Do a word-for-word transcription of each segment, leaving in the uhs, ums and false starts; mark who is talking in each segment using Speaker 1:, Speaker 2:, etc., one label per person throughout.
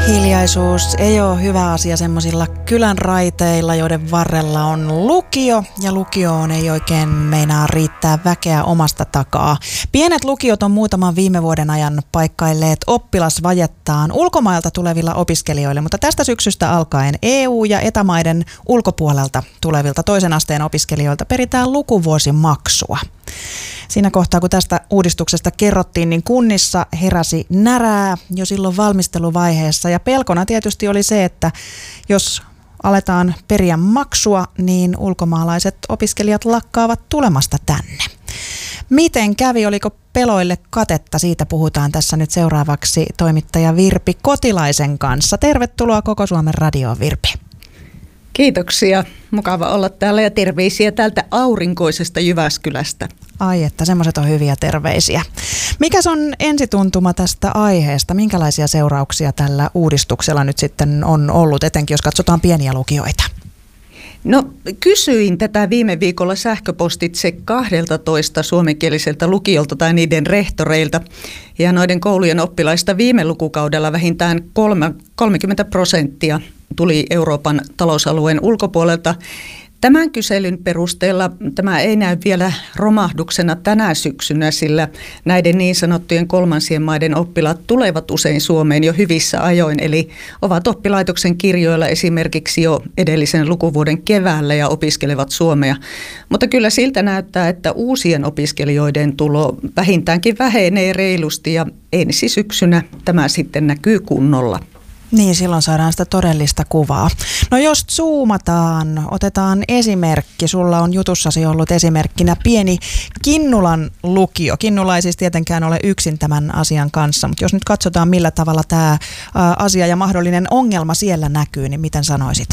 Speaker 1: Hiljaisuus ei ole hyvä asia semmoisilla kylän raiteilla, joiden varrella on lukio, ja lukioon ei oikein meinaa riittää väkeä omasta takaa. Pienet lukiot on muutaman viime vuoden ajan paikkailleet oppilasvajettaan ulkomailta tulevilla opiskelijoille, mutta tästä syksystä alkaen E U- ja etämaiden ulkopuolelta tulevilta toisen asteen opiskelijoilta peritään lukuvuosimaksua. Siinä kohtaa, kun tästä uudistuksesta kerrottiin, niin kunnissa heräsi närää jo silloin valmisteluvaiheessa. Ja pelkona tietysti oli se, että jos aletaan periä maksua, niin ulkomaalaiset opiskelijat lakkaavat tulemasta tänne. Miten kävi? Oliko peloille katetta? Siitä puhutaan tässä nyt seuraavaksi toimittaja Virpi Kotilaisen kanssa. Tervetuloa Koko Suomen radioon, Virpi.
Speaker 2: Kiitoksia. Mukava olla täällä ja terveisiä täältä aurinkoisesta Jyväskylästä.
Speaker 1: Ai että, semmoiset on hyviä terveisiä. Mikäs on ensituntuma tästä aiheesta? Minkälaisia seurauksia tällä uudistuksella nyt sitten on ollut, etenkin jos katsotaan pieniä lukioita?
Speaker 2: No, kysyin tätä viime viikolla sähköpostitse kahdeltatoista suomenkieliseltä lukiolta tai niiden rehtoreilta. Ja noiden koulujen oppilaista viime lukukaudella vähintään kolmekymmentä prosenttia tuli Euroopan talousalueen ulkopuolelta. Tämän kyselyn perusteella tämä ei näy vielä romahduksena tänä syksynä, sillä näiden niin sanottujen kolmansien maiden oppilaat tulevat usein Suomeen jo hyvissä ajoin, eli ovat oppilaitoksen kirjoilla esimerkiksi jo edellisen lukuvuoden keväällä ja opiskelevat suomea. Mutta kyllä siltä näyttää, että uusien opiskelijoiden tulo vähintäänkin vähenee reilusti ja ensi syksynä tämä sitten näkyy kunnolla.
Speaker 1: Niin, silloin saadaan sitä todellista kuvaa. No jos zoomataan, otetaan esimerkki. Sulla on jutussasi ollut esimerkkinä pieni Kinnulan lukio. Kinnula ei siis tietenkään ole yksin tämän asian kanssa, mutta jos nyt katsotaan millä tavalla tämä asia ja mahdollinen ongelma siellä näkyy, niin miten sanoisit?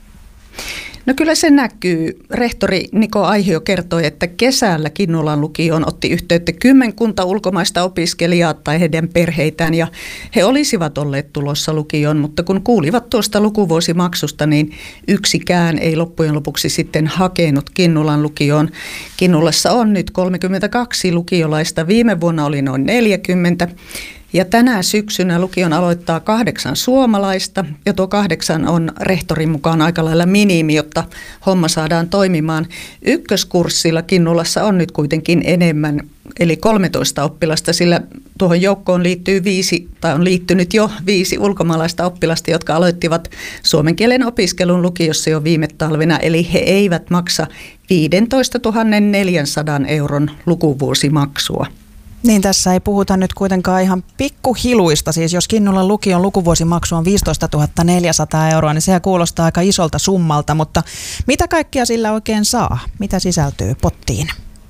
Speaker 2: No kyllä se näkyy. Rehtori Niko Aihio kertoi, että kesällä Kinnulan lukioon otti yhteyttä kymmenkunta ulkomaista opiskelijaa tai heidän perheitään ja he olisivat olleet tulossa lukioon, mutta kun kuulivat tuosta lukuvuosimaksusta, niin yksikään ei loppujen lopuksi sitten hakenut Kinnulan lukioon. Kinnulassa on nyt kolmekymmentäkaksi lukiolaista, viime vuonna oli noin neljäkymmentä. Ja tänä syksynä lukion aloittaa kahdeksan suomalaista ja tuo kahdeksan on rehtorin mukaan aika lailla minimi, jotta homma saadaan toimimaan. Ykköskurssilla Kinnulassa on nyt kuitenkin enemmän, eli kolmetoista oppilasta, sillä tuohon joukkoon liittyy viisi, tai on liittynyt jo viisi ulkomaalaista oppilasta, jotka aloittivat suomen kielen opiskelun lukiossa jo viime talvena, eli he eivät maksa viisitoistatuhatta neljäsataa euron lukuvuosimaksua.
Speaker 1: Niin, tässä ei puhuta nyt kuitenkaan ihan pikkuhiluista. Siis jos Kinnulan lukion lukuvuosimaksu on viisitoistatuhatta neljäsataa euroa, niin sehän kuulostaa aika isolta summalta. Mutta mitä kaikkia sillä oikein saa? Mitä sisältyy pottiin?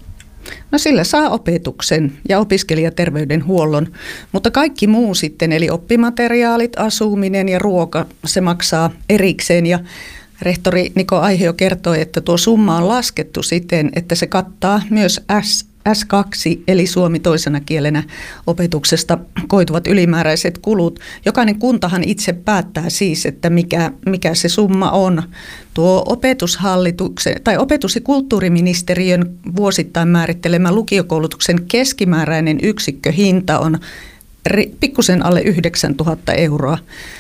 Speaker 2: No sillä saa opetuksen ja opiskelijaterveydenhuollon, mutta kaikki muu sitten, eli oppimateriaalit, asuminen ja ruoka, se maksaa erikseen. Ja rehtori Niko Aihio kertoi, että tuo summa on laskettu siten, että se kattaa myös S S kaksi eli suomi toisena kielenä opetuksesta koituvat ylimääräiset kulut. Jokainen kuntahan itse päättää siis, että mikä, mikä se summa on. Tuo opetushallituksen tai opetus- ja kulttuuriministeriön vuosittain määrittelemä lukiokoulutuksen keskimääräinen yksikköhinta on ri, pikkusen alle yhdeksäntuhatta euroa.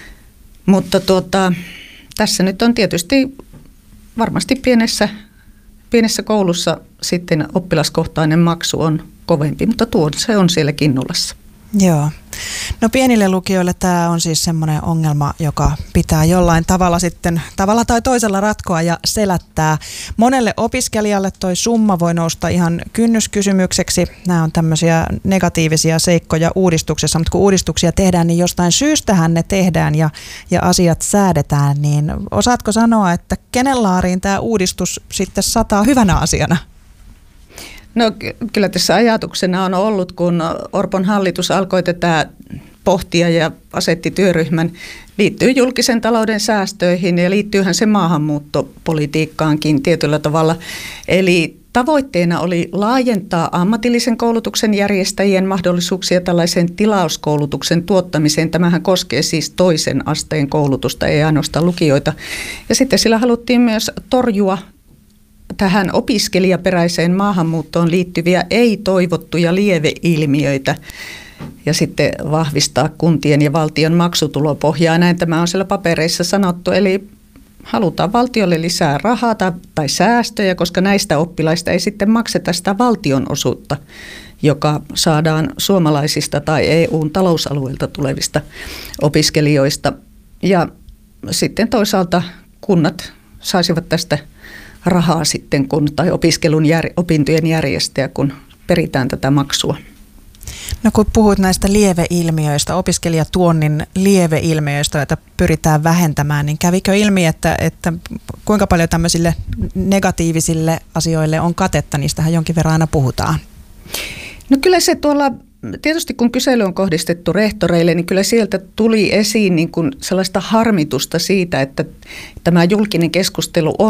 Speaker 2: Mutta tuota, tässä nyt on tietysti varmasti pienessä Pienessä koulussa sitten oppilaskohtainen maksu on kovempi, mutta tuo se on siellä Kinnulassa.
Speaker 1: Joo. No pienille lukioille tämä on siis semmoinen ongelma, joka pitää jollain tavalla sitten tavalla tai toisella ratkoa ja selättää. Monelle opiskelijalle toi summa voi nousta ihan kynnyskysymykseksi. Nämä on tämmöisiä negatiivisia seikkoja uudistuksessa, mutta kun uudistuksia tehdään, niin jostain syystähän ne tehdään ja, ja asiat säädetään. Niin osaatko sanoa, että kenen laariin tämä uudistus sitten sataa hyvänä asiana?
Speaker 2: No kyllä tässä ajatuksena on ollut, kun Orpon hallitus alkoi tätä pohtia ja asetti työryhmän, liittyy julkisen talouden säästöihin ja liittyyhän se maahanmuuttopolitiikkaankin tietyllä tavalla. Eli tavoitteena oli laajentaa ammatillisen koulutuksen järjestäjien mahdollisuuksia tällaisen tilauskoulutuksen tuottamiseen. Tämähän koskee siis toisen asteen koulutusta, ei ainoastaan lukioita. Ja sitten sillä haluttiin myös torjua tähän opiskelijaperäiseen maahanmuuttoon liittyviä ei-toivottuja lieveilmiöitä. ja sitten vahvistaa kuntien ja valtion maksutulopohjaa. Näin tämä on siellä papereissa sanottu, eli halutaan valtiolle lisää rahaa tai, tai säästöjä, koska näistä oppilaista ei sitten makseta sitä valtion osuutta, joka saadaan suomalaisista tai E U:n talousalueelta tulevista opiskelijoista. Ja sitten toisaalta kunnat saisivat tästä rahaa sitten, kun, tai opiskelun jär, opintojen järjestäjä, kun peritään tätä maksua.
Speaker 1: No kun puhuit näistä lieveilmiöistä, opiskelijatuonnin lieveilmiöistä, joita pyritään vähentämään, niin kävikö ilmi, että, että kuinka paljon tämmöisille negatiivisille asioille on katetta? Niistähän jonkin verran aina puhutaan.
Speaker 2: No kyllä se tuolla, tietysti kun kysely on kohdistettu rehtoreille, niin kyllä sieltä tuli esiin niin kuin sellaista harmitusta siitä, että tämä julkinen keskustelu on